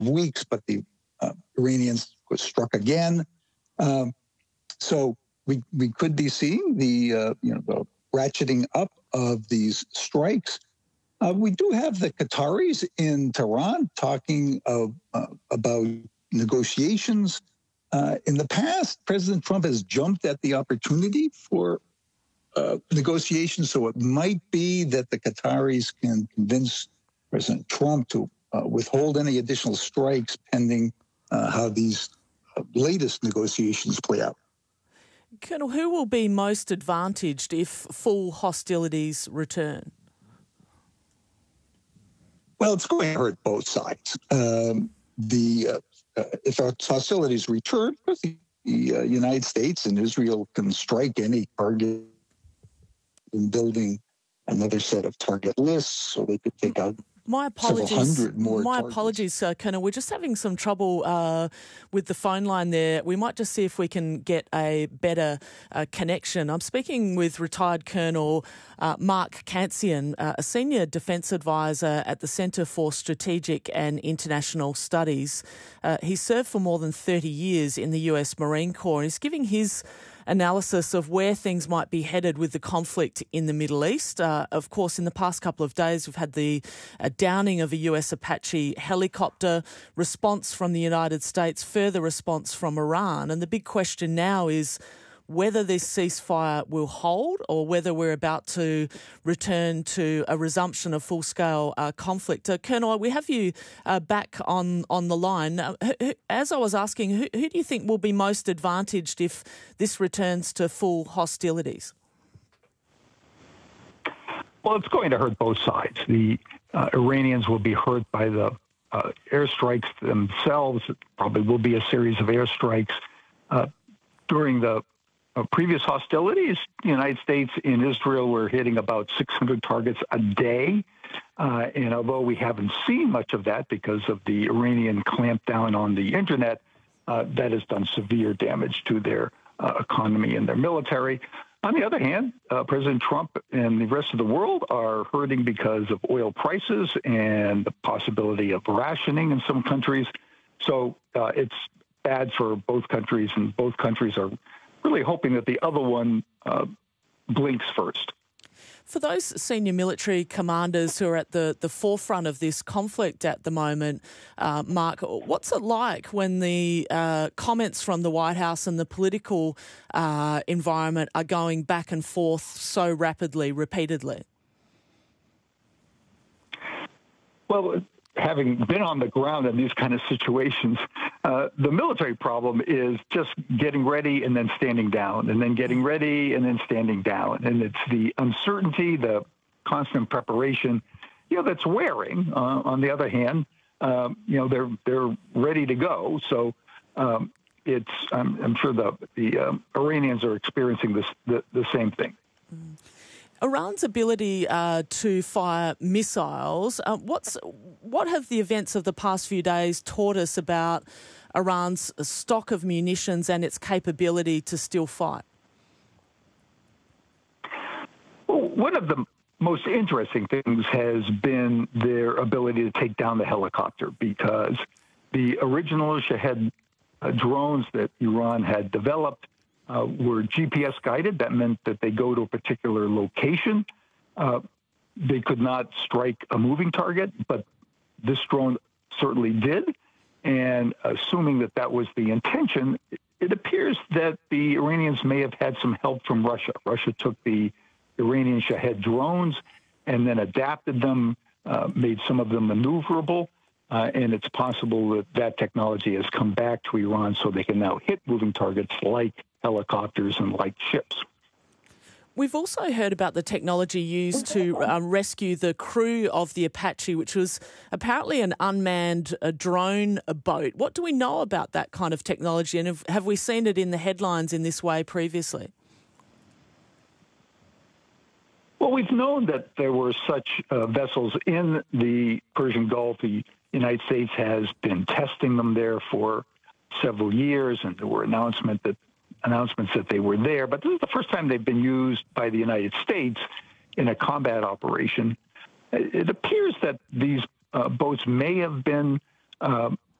weeks, but the Iranians were struck again. So we could be seeing the ratcheting up of these strikes. We do have the Qataris in Tehran talking about negotiations. In the past, President Trump has jumped at the opportunity for negotiations, so it might be that the Qataris can convince President Trump to withhold any additional strikes pending how these latest negotiations play out. Colonel, who will be most advantaged if full hostilities return? Well, it's going to hurt both sides. If hostilities return, the United States and Israel can strike any target in building another set of target lists, so they could take out several hundred more targets. Apologies, Colonel. We're just having some trouble with the phone line there. We might just see if we can get a better connection. I'm speaking with retired Colonel Mark Cancian, a senior defence advisor at the Centre for Strategic and International Studies. He served for more than 30 years in the US Marine Corps, and he's giving his analysis of where things might be headed with the conflict in the Middle East. Of course, in the past couple of days, we've had the downing of a US Apache helicopter, response from the United States, further response from Iran. And the big question now is whether this ceasefire will hold or whether we're about to return to a resumption of full-scale conflict. Colonel, we have you back on the line. As I was asking, who do you think will be most advantaged if this returns to full hostilities? Well, it's going to hurt both sides. The Iranians will be hurt by the airstrikes themselves. It probably will be a series of airstrikes. During the previous hostilities, the United States and Israel were hitting about 600 targets a day. And although we haven't seen much of that because of the Iranian clampdown on the internet, that has done severe damage to their economy and their military. On the other hand, President Trump and the rest of the world are hurting because of oil prices and the possibility of rationing in some countries. So it's bad for both countries, and both countries are really hoping that the other one blinks first. For those senior military commanders who are at the forefront of this conflict at the moment, Mark, what's it like when the comments from the White House and the political environment are going back and forth so rapidly, repeatedly? Well, having been on the ground in these kind of situations, the military problem is just getting ready and then standing down, and then getting ready and then standing down. And it's the uncertainty, the constant preparation, that's wearing. On the other hand, they're ready to go. So I'm sure the Iranians are experiencing the same thing. Iran's ability to fire missiles, what have the events of the past few days taught us about Iran's stock of munitions and its capability to still fight? Well, one of the most interesting things has been their ability to take down the helicopter, because the original Shahed drones that Iran had developed were GPS guided. That meant that they go to a particular location. They could not strike a moving target, but this drone certainly did. And assuming that that was the intention, it appears that the Iranians may have had some help from Russia. Russia took the Iranian Shahed drones and then adapted them, made some of them maneuverable. And it's possible that technology has come back to Iran so they can now hit moving targets like helicopters and like ships. We've also heard about the technology used to rescue the crew of the Apache, which was apparently an unmanned drone boat. What do we know about that kind of technology, and have we seen it in the headlines in this way previously? Well, we've known that there were such vessels in the Persian Gulf. The United States has been testing them there for several years, and there were announcements that they were there. But this is the first time they've been used by the United States in a combat operation. It appears that these boats may have been